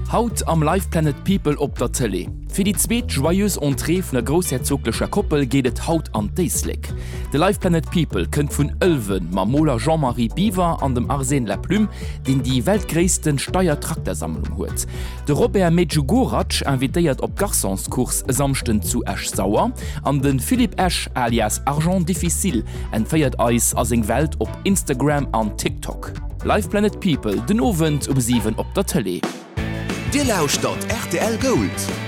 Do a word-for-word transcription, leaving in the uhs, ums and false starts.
Haut am Live Planet People op der Tele. Fi die zweet joyeus ontreefne großherzoglicher Koppel gehtt haut an Deislik. De Live Planet People kënnt vun Ölwen Mamola Jean-Marie Biver an dem Arsène Laplume, den die weltgréisten Steuertraktersammlung huet. De Robert Medjugoraj invitéiert op Garçonskurs samchten zu Esch Sauer, an den Philipp Esch alias Argent Difficile entfeiert eis as eng Welt op Instagram an TikTok. Live Planet People den Owend um sieben op der Tele. Di lauscht dat R T L Gold.